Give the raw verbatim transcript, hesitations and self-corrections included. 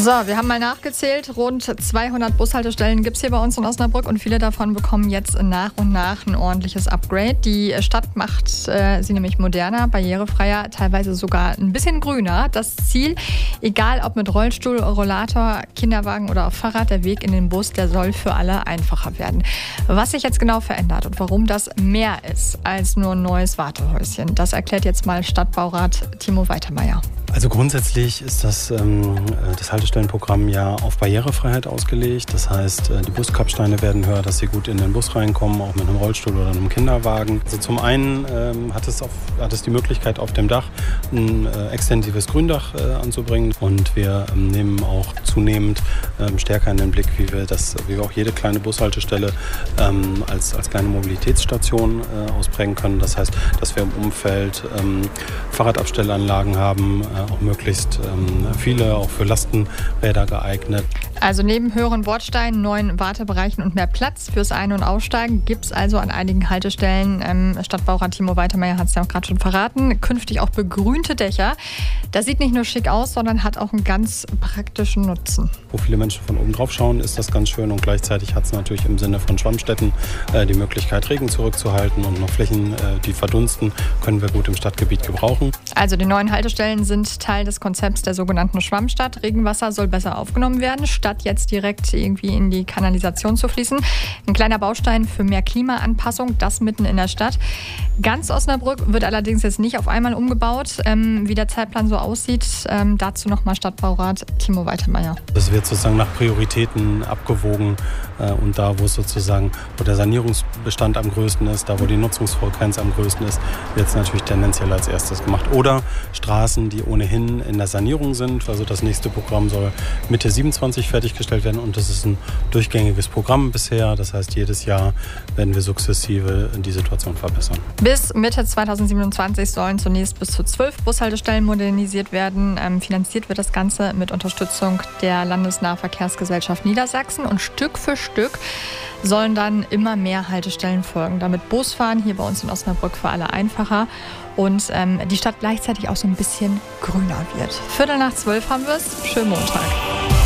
So, wir haben mal nachgezählt. Rund zweihundert Bushaltestellen gibt es hier bei uns in Osnabrück und viele davon bekommen jetzt nach und nach ein ordentliches Upgrade. Die Stadt macht äh, sie nämlich moderner, barrierefreier, teilweise sogar ein bisschen grüner. Das Ziel, egal ob mit Rollstuhl, Rollator, Kinderwagen oder auf Fahrrad, der Weg in den Bus, der soll für alle einfacher werden. Was sich jetzt genau verändert und warum das mehr ist als nur ein neues Wartehäuschen, das erklärt jetzt mal Stadtbaurat Timo Weitermeier. Also grundsätzlich ist das, ähm, das Haltestellenprogramm ja auf Barrierefreiheit ausgelegt. Das heißt, die Buskapsteine werden höher, dass sie gut in den Bus reinkommen, auch mit einem Rollstuhl oder einem Kinderwagen. Also zum einen ähm, hat, es auf, hat es die Möglichkeit, auf dem Dach ein äh, extensives Gründach äh, anzubringen. Und wir ähm, nehmen auch zunehmend ähm, stärker in den Blick, wie wir, das, wie wir auch jede kleine Bushaltestelle ähm, als, als kleine Mobilitätsstation äh, ausprägen können. Das heißt, dass wir im Umfeld ähm, Fahrradabstellanlagen haben, äh, auch möglichst ähm, viele, auch für Lastenräder geeignet. Also neben höheren Bordsteinen, neuen Wartebereichen und mehr Platz fürs Ein- und Aussteigen gibt es also an einigen Haltestellen, ähm, Stadtbaurat Timo Weitermeier hat es ja auch gerade schon verraten, künftig auch begrünte Dächer. Das sieht nicht nur schick aus, sondern hat auch einen ganz praktischen Nutzen. Wo viele Menschen von oben drauf schauen, ist das ganz schön und gleichzeitig hat es natürlich im Sinne von Schwammstätten äh, die Möglichkeit, Regen zurückzuhalten und noch Flächen, äh, die verdunsten, können wir gut im Stadtgebiet gebrauchen. Also die neuen Haltestellen sind Teil des Konzepts der sogenannten Schwammstadt. Regenwasser soll besser aufgenommen werden, statt jetzt direkt irgendwie in die Kanalisation zu fließen. Ein kleiner Baustein für mehr Klimaanpassung, das mitten in der Stadt. Ganz Osnabrück wird allerdings jetzt nicht auf einmal umgebaut. Ähm, wie der Zeitplan so aussieht, ähm, dazu nochmal Stadtbaurat Timo Weitermeier. Das wird sozusagen nach Prioritäten abgewogen äh, und da, wo es sozusagen, wo der Sanierungsbestand am größten ist, da, wo die Nutzungsfrequenz am größten ist, wird es natürlich tendenziell als erstes gemacht. Oder Straßen, die ohnehin in der Sanierung sind. Also das nächste Programm soll Mitte siebenundzwanzig fertiggestellt werden und das ist ein durchgängiges Programm bisher. Das heißt, jedes Jahr werden wir sukzessive die Situation verbessern. Bis Mitte zweitausendsiebenundzwanzig sollen zunächst bis zu zwölf Bushaltestellen modernisiert werden. Ähm, finanziert wird das Ganze mit Unterstützung der Landesnahverkehrsgesellschaft Niedersachsen und Stück für Stück sollen dann immer mehr Haltestellen folgen, damit Busfahren hier bei uns in Osnabrück für alle einfacher und ähm, die Stadt gleichzeitig auch so ein bisschen grüner wird. Viertel nach zwölf haben wir es. Schönen Montag.